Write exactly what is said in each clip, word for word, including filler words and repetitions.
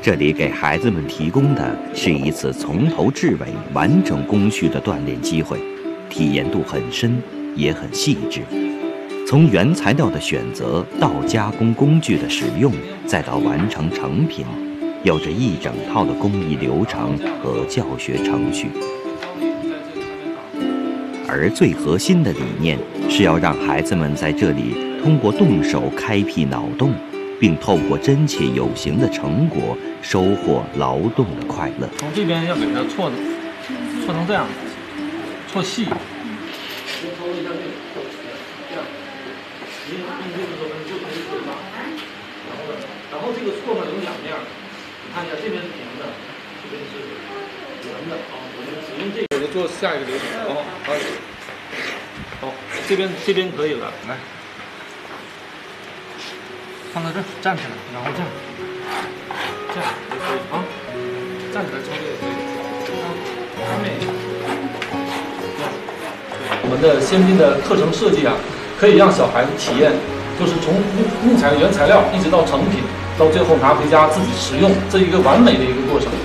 这里给孩子们提供的是一次从头至尾完整工序的锻炼机会，体验度很深，也很细致。从原材料的选择到加工工具的使用，再到完成成品，有着一整套的工艺流程和教学程序。而最核心的理念是要让孩子们在这里通过动手开辟脑洞，并透过真切有形的成果收获劳动的快乐。 从这边要给它搓搓成这样，搓细。然后这个搓呢有两面，你看一下，这边是平的，这边是圆的啊。我们使用这个，我就做下一个流程。好，好，好，这边这边可以了，来，放到这儿，站起来，然后这样，这样就可以啊，站起来操作也可以。啊，完美。我们的先进的课程设计啊，可以让小孩子体验。就是从木木材原材料一直到成品，到最后拿回家自己食用，这一个完美的一个过程。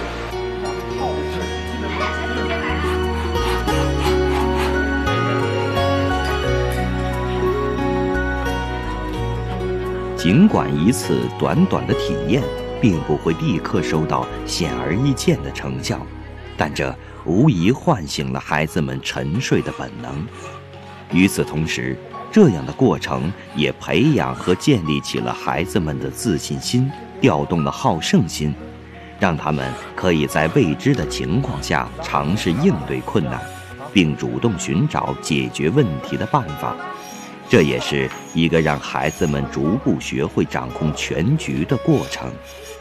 尽管一次短短的体验并不会立刻收到显而易见的成效，但这无疑唤醒了孩子们沉睡的本能。与此同时，这样的过程也培养和建立起了孩子们的自信心，调动了好胜心，让他们可以在未知的情况下尝试应对困难，并主动寻找解决问题的办法。这也是一个让孩子们逐步学会掌控全局的过程。